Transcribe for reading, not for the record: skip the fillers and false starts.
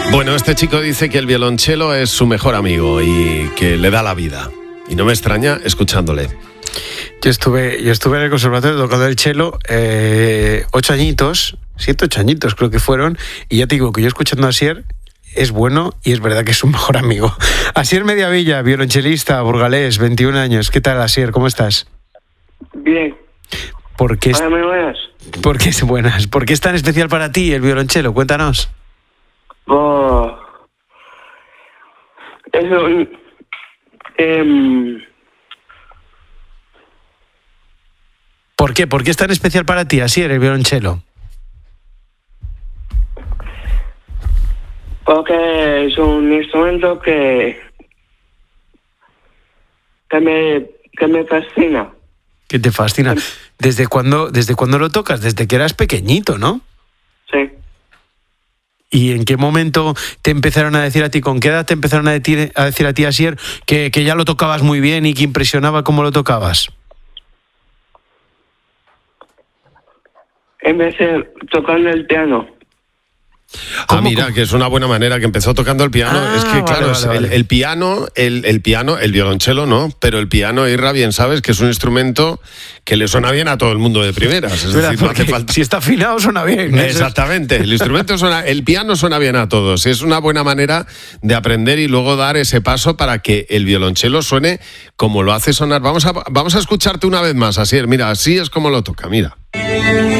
Bueno, este chico dice que el violonchelo es su mejor amigo y que le da la vida. Y no me extraña escuchándole. Yo estuve en el conservatorio tocando el cello 8 añitos, 7, 8 añitos creo que fueron, y ya te digo que yo escuchando a Asier es bueno y es verdad que es su mejor amigo. Asier Mediavilla, violonchelista, burgalés, 21 años. ¿Qué tal, Asier? ¿Cómo estás? Bien. ¿Por qué es... Hola, muy buenas. ¿Por qué es buenas? ¿Por qué es tan especial para ti el violonchelo? Cuéntanos. Oh, eso... ¿Por qué? ¿Por qué es tan especial para ti, Asier, el violonchelo? Porque es un instrumento que me fascina. ¿Qué te fascina? ¿Desde cuándo lo tocas? Desde que eras pequeñito, ¿no? Sí. ¿Y en qué momento te empezaron a decir a ti, con qué edad te empezaron a decir a ti, Asier, que ya lo tocabas muy bien y que impresionaba cómo lo tocabas? Empecé tocando el piano. Mira, que es una buena manera, que empezó tocando el piano. Es que, claro, vale. El piano, el violonchelo no, pero el piano, Irra, bien sabes que es un instrumento que le suena bien a todo el mundo de primeras. Es decir, no hace falta... Si está afinado, suena bien. Exactamente, el piano suena bien a todos. Es una buena manera de aprender y luego dar ese paso para que el violonchelo suene como lo hace sonar. Vamos a escucharte una vez más, Asier. Mira, así es como lo toca, mira.